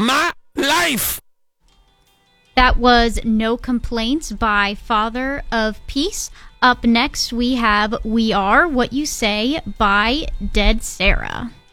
my life. That was No Complaints by Father of Peace. Up next, we have We Are What You Say by Dead Sarah.